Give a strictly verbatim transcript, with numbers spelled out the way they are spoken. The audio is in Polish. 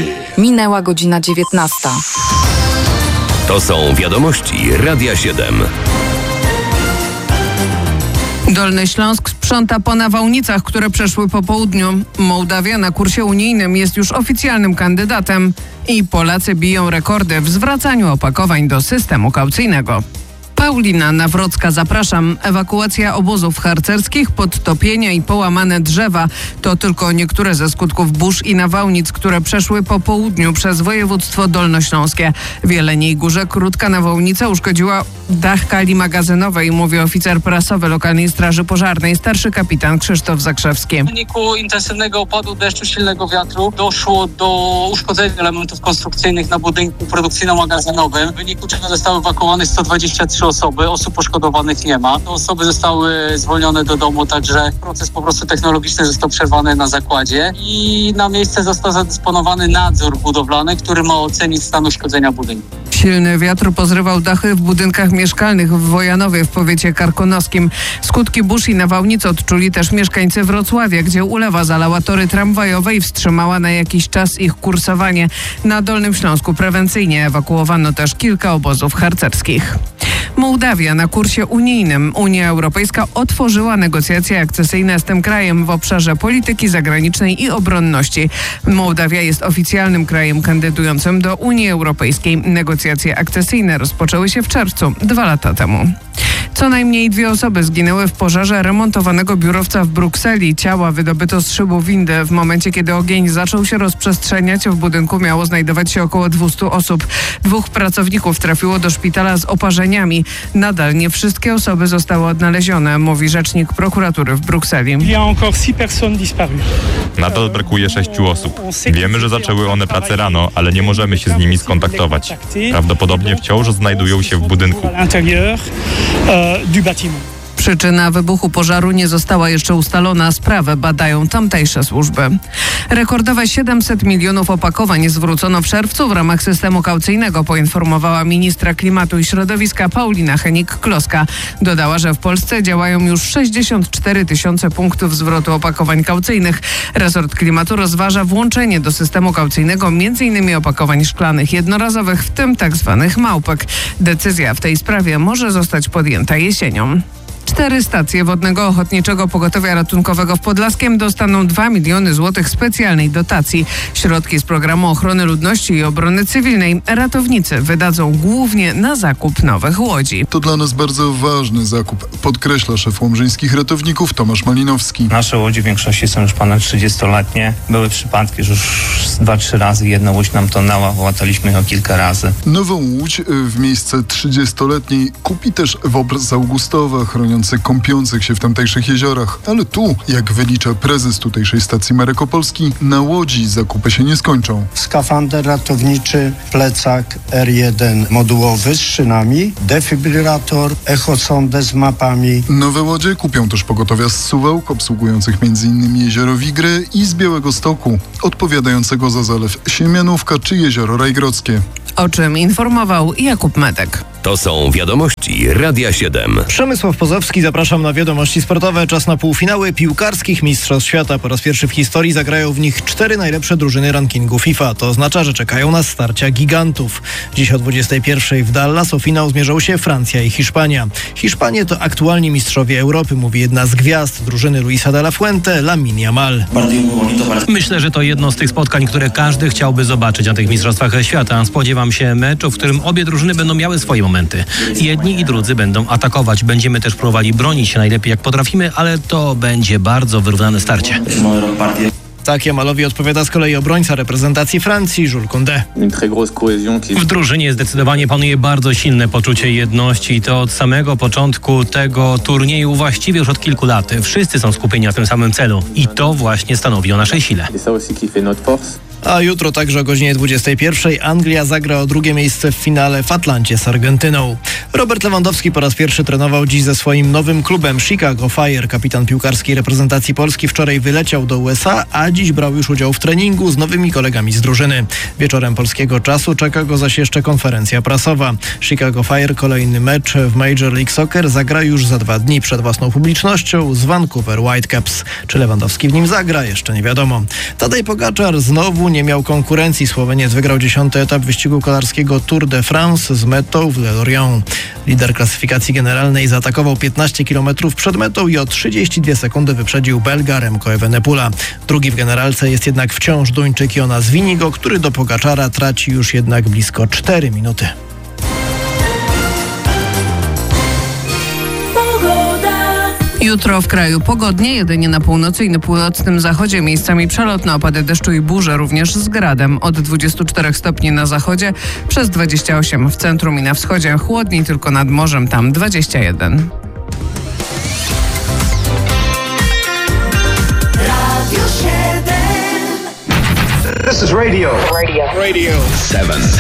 Minęła godzina dziewiętnasta. To są wiadomości Radia siedem. Dolny Śląsk sprząta po nawałnicach, które przeszły po południu. Mołdawia na kursie unijnym jest już oficjalnym kandydatem i Polacy biją rekordy w zwracaniu opakowań do systemu kaucyjnego. Paulina Nawrocka, zapraszam. Ewakuacja obozów harcerskich, podtopienia i połamane drzewa to tylko niektóre ze skutków burz i nawałnic, które przeszły po południu przez województwo dolnośląskie. W Jeleniej Górze krótka nawałnica uszkodziła dach kali magazynowej, mówi oficer prasowy lokalnej straży pożarnej, starszy kapitan Krzysztof Zakrzewski. W wyniku intensywnego opadu deszczu, silnego wiatru doszło do uszkodzenia elementów konstrukcyjnych na budynku produkcyjno-magazynowym, w wyniku czego zostały ewakuowane sto dwadzieścia trzy osoby. Osób poszkodowanych nie ma. Te osoby zostały zwolnione do domu, także proces po prostu technologiczny został przerwany na zakładzie i na miejsce został zadysponowany nadzór budowlany, który ma ocenić stan uszkodzenia budynku. Silny wiatr pozrywał dachy w budynkach mieszkalnych w Wojanowie w powiecie karkonoskim. Skutki burz i nawałnic odczuli też mieszkańcy Wrocławia, gdzie ulewa zalała tory tramwajowe i wstrzymała na jakiś czas ich kursowanie. Na Dolnym Śląsku prewencyjnie ewakuowano też kilka obozów harcerskich. Mołdawia na kursie unijnym. Unia Europejska otworzyła negocjacje akcesyjne z tym krajem w obszarze polityki zagranicznej i obronności. Mołdawia jest oficjalnym krajem kandydującym do Unii Europejskiej. Negocjacje akcesyjne rozpoczęły się w czerwcu, dwa lata temu. Co najmniej dwie osoby zginęły w pożarze remontowanego biurowca w Brukseli. Ciała wydobyto z szybu windy. W momencie, kiedy ogień zaczął się rozprzestrzeniać, w budynku miało znajdować się około dwieście osób. Dwóch pracowników trafiło do szpitala z oparzeniami. Nadal nie wszystkie osoby zostały odnalezione, mówi rzecznik prokuratury w Brukseli. Nadal brakuje sześciu osób. Wiemy, że zaczęły one pracę rano, ale nie możemy się z nimi skontaktować. Prawdopodobnie wciąż znajdują się w budynku. Przyczyna wybuchu pożaru nie została jeszcze ustalona. Sprawę badają tamtejsze służby. Rekordowe siedemset milionów opakowań zwrócono w czerwcu w ramach systemu kaucyjnego, poinformowała ministra klimatu i środowiska Paulina Henik-Kloska. Dodała, że w Polsce działają już sześćdziesiąt cztery tysiące punktów zwrotu opakowań kaucyjnych. Resort klimatu rozważa włączenie do systemu kaucyjnego m.in. opakowań szklanych jednorazowych, w tym tzw. małpek. Decyzja w tej sprawie może zostać podjęta jesienią. Cztery stacje Wodnego Ochotniczego Pogotowia Ratunkowego w Podlaskiem dostaną dwa miliony złotych specjalnej dotacji. Środki z Programu Ochrony Ludności i Obrony Cywilnej ratownicy wydadzą głównie na zakup nowych łodzi. To dla nas bardzo ważny zakup, podkreśla szef łomżyńskich ratowników Tomasz Malinowski. Nasze łodzie w większości są już ponad trzydziestoletnie. Były przypadki, że już dwa, trzy razy jedna łódź nam tonęła, łataliśmy ją kilka razy. Nową łódź w miejsce trzydziestoletniej kupi też Wobr z Augustowa, chroniący kąpiących się w tamtejszych jeziorach. Ale tu, jak wylicza prezes tutejszej stacji Marek Opolski, na łodzi zakupy się nie skończą. Skafander ratowniczy, plecak R jeden modułowy z szynami, defibrylator, echosondę z mapami. Nowe łodzie kupią też pogotowia z Suwałk, obsługujących m.in. jezioro Wigry, i z Białegostoku, odpowiadającego za zalew Siemianówka czy jezioro Rajgrodzkie. O czym informował Jakub Medek. To są wiadomości Radia siedem. Przemysław Pozowski, zapraszam na wiadomości sportowe. Czas na półfinały piłkarskich Mistrzostw Świata. Po raz pierwszy w historii zagrają w nich cztery najlepsze drużyny rankingu FIFA. To oznacza, że czekają nas starcia gigantów. Dziś o dwudziestej pierwszej w Dallas o finał zmierzą się Francja i Hiszpania. Hiszpanie to aktualni mistrzowie Europy, mówi jedna z gwiazd drużyny Luisa de la Fuente, Lamine Yamal. Myślę, że to jedno z tych spotkań, które każdy chciałby zobaczyć na tych Mistrzostwach Świata. Spodziewam się meczu, w którym obie drużyny będą miały swoje momenty. Jedni i drudzy będą atakować. Będziemy też próbowali bronić się najlepiej jak potrafimy, ale to będzie bardzo wyrównane starcie. Tak Yamalowi odpowiada z kolei obrońca reprezentacji Francji, Jules Koundé. W drużynie zdecydowanie panuje bardzo silne poczucie jedności i to od samego początku tego turnieju, właściwie już od kilku lat. Wszyscy są skupieni na tym samym celu i to właśnie stanowi o naszej sile. A jutro także o godzinie dwudziestej pierwszej Anglia zagra o drugie miejsce w finale w Atlancie z Argentyną. Robert Lewandowski po raz pierwszy trenował dziś ze swoim nowym klubem Chicago Fire. Kapitan piłkarskiej reprezentacji Polski wczoraj wyleciał do U S A, a dziś brał już udział w treningu z nowymi kolegami z drużyny. Wieczorem polskiego czasu czeka go zaś jeszcze konferencja prasowa. Chicago Fire kolejny mecz w Major League Soccer zagra już za dwa dni przed własną publicznością z Vancouver Whitecaps. Czy Lewandowski w nim zagra? Jeszcze nie wiadomo. Tadej Pogaczar znowu nie miał konkurencji. Słoweniec wygrał dziesiąty etap wyścigu kolarskiego Tour de France z metą w Le Lorient. Lider klasyfikacji generalnej zaatakował piętnaście kilometrów przed metą i o trzydzieści dwie sekundy wyprzedził Belga Remco Evenepoela. Drugi w generalce jest jednak wciąż Duńczyk Jonas Winigo, który do Pogaczara traci już jednak blisko cztery minuty. Jutro w kraju pogodnie, jedynie na północy i na północnym zachodzie miejscami przelotne opady deszczu i burze, również z gradem. Od dwudziestu czterech stopni na zachodzie, przez dwadzieścia osiem w centrum i na wschodzie. Chłodniej tylko nad morzem, tam dwadzieścia jeden. This is radio. Radio. Radio. Seven.